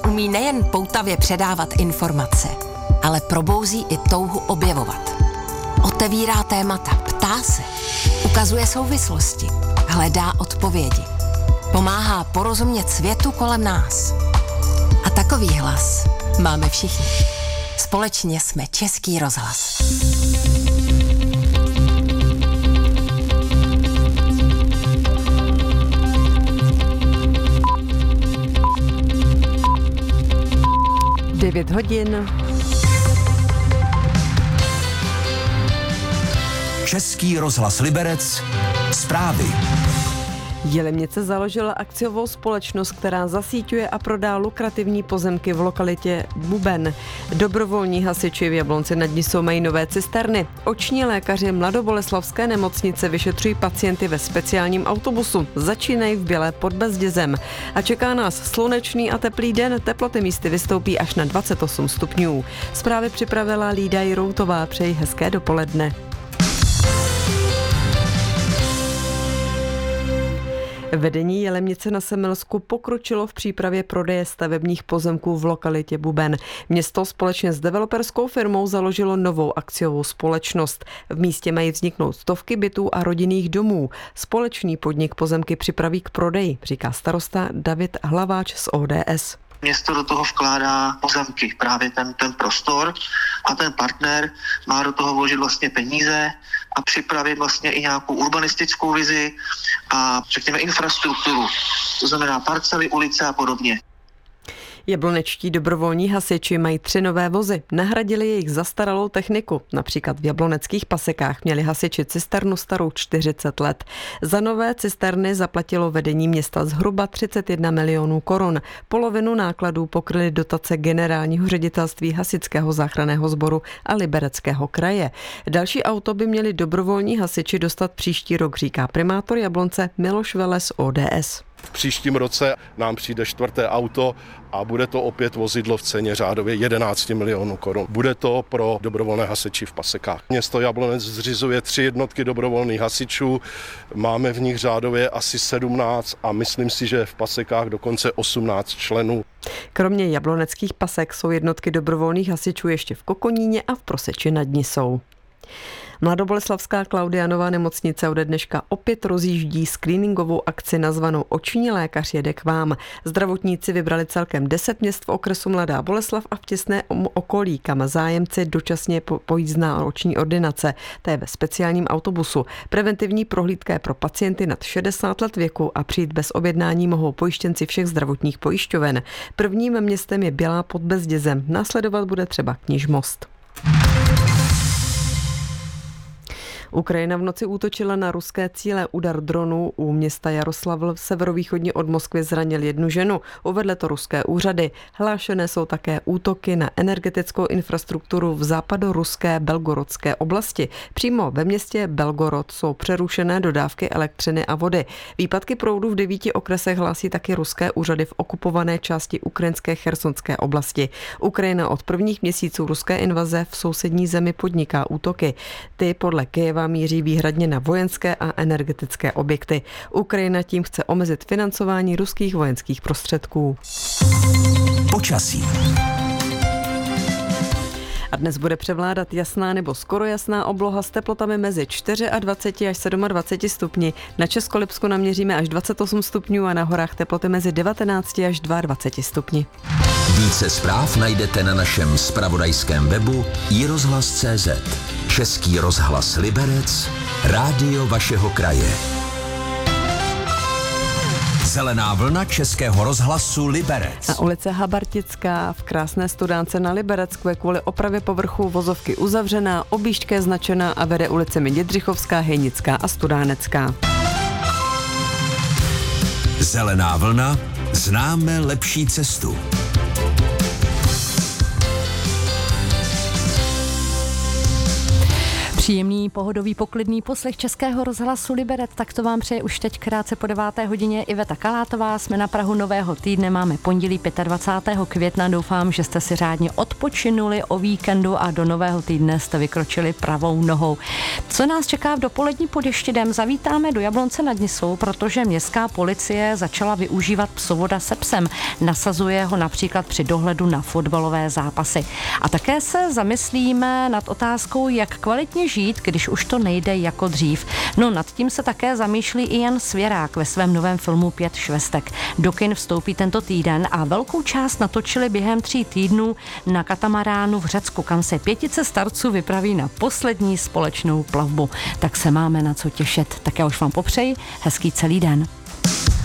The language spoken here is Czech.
umí nejen poutavě předávat informace, ale probouzí i touhu objevovat. Otevírá témata, ptá se, ukazuje souvislosti, hledá odpovědi. Pomáhá porozumět světu kolem nás. A takový hlas máme všichni. Společně jsme Český rozhlas. Devět hodin. Český rozhlas Liberec. Zprávy. Jilemnice založila akciovou společnost, která zasíťuje a prodá lukrativní pozemky v lokalitě Buben. Dobrovolní hasiči v Jablonci nad Nisou mají nové cisterny. Oční lékaři Mladoboleslavské nemocnice vyšetřují pacienty ve speciálním autobusu. Začínají v Bělé pod Bezdězem. A čeká nás slunečný a teplý den. Teploty místy vystoupí až na 28 stupňů. Zprávy připravila Lída Jiroutová. Přeji hezké dopoledne. Vedení Jilemnice na Semilsku pokročilo v přípravě prodeje stavebních pozemků v lokalitě Buben. Město společně s developerskou firmou založilo novou akciovou společnost. V místě mají vzniknout stovky bytů a rodinných domů. Společný podnik pozemky připraví k prodeji, říká starosta David Hlaváč z ODS. Město do toho vkládá pozemky, právě ten prostor, a ten partner má do toho vložit vlastně peníze a připravit vlastně i nějakou urbanistickou vizi a řekněme infrastrukturu, to znamená parcely, ulice a podobně. Jablonečtí dobrovolní hasiči mají 3 nové vozy. Nahradili jejich zastaralou techniku. Například v jabloneckých Pasekách měli hasiči cisternu starou 40 let. Za nové cisterny zaplatilo vedení města zhruba 31 milionů korun. Polovinu nákladů pokryly dotace Generálního ředitelství Hasičského záchranného sboru a Libereckého kraje. Další auto by měli dobrovolní hasiči dostat příští rok, říká primátor Jablonce Miloš Veles ODS. V příštím roce nám přijde 4. auto a bude to opět vozidlo v ceně řádově 11 milionů korun. Bude to pro dobrovolné hasiči v Pasekách. Město Jablonec zřizuje 3 jednotky dobrovolných hasičů, máme v nich řádově asi 17 a myslím si, že v Pasekách dokonce 18 členů. Kromě jabloneckých Pasek jsou jednotky dobrovolných hasičů ještě v Kokoníně a v Proseči nad Nisou. Mladoboleslavská Klaudianová nemocnice ode dneška opět rozjíždí screeningovou akci nazvanou Oční lékař jede k vám. Zdravotníci vybrali celkem 10 měst v okresu Mladá Boleslav a v těsné okolí, kam zájemci dočasně pojízdná oční ordinace. To je ve speciálním autobusu. Preventivní prohlídka je pro pacienty nad 60 let věku a přijít bez objednání mohou pojištěnci všech zdravotních pojišťoven. Prvním městem je Bělá pod Bezdězem. Následovat bude třeba Knižmost. Ukrajina v noci útočila na ruské cíle. Úder dronů u města Jaroslavl severovýchodně od Moskvy zranil 1 ženu. Uvedly to ruské úřady. Hlášené jsou také útoky na energetickou infrastrukturu v západoruské Belgorodské oblasti. Přímo ve městě Belgorod jsou přerušené dodávky elektřiny a vody. Výpadky proudu v 9 okresech hlásí taky ruské úřady v okupované části ukrajinské Chersonské oblasti. Ukrajina od prvních měsíců ruské invaze v sousední zemi podniká útoky. Ty podle Kyjeva míří výhradně na vojenské a energetické objekty. Ukrajina tím chce omezit financování ruských vojenských prostředků. Počasí. A dnes bude převládat jasná nebo skoro jasná obloha s teplotami mezi 24 až 27 stupni. Na Českolipsku naměříme až 28 stupňů a na horách teploty mezi 19 až 22 stupni. Více zpráv najdete na našem zpravodajském webu iRozhlas.cz. Český rozhlas Liberec, rádio vašeho kraje. Zelená vlna Českého rozhlasu Liberec. A ulice Habartická v krásné Studánce na Liberecku je kvůli opravě povrchu vozovky uzavřená, objížďka je značená a vede ulicemi Dědřichovská, Hejnická a Studánecká. Zelená vlna, známe lepší cestu. Příjemný, pohodový, poklidný poslech Českého rozhlasu Liberec, tak to vám přeje už teď krátce po 9. hodině Iveta Kalátová. Jsme na prahu nového týdne, máme pondělí 25. května. Doufám, že jste si řádně odpočinuli o víkendu a do nového týdne jste vykročili pravou nohou. Co nás čeká v dopolední pod Ještědem? Zavítáme do Jablonce nad Nisou, protože městská policie začala využívat psovoda se psem. Nasazuje ho například při dohledu na fotbalové zápasy. A také se zamyslíme nad otázkou, jak kvalitně žít, když už to nejde jako dřív. No, nad tím se také zamýšlí i Jan Svěrák ve svém novém filmu 5 švestek. Do kin vstoupí tento týden a velkou část natočili během 3 týdnů na katamaránu v Řecku, kam se 5 starců vypraví na poslední společnou plavbu. Tak se máme na co těšit. Tak já už vám popřeji hezký celý den.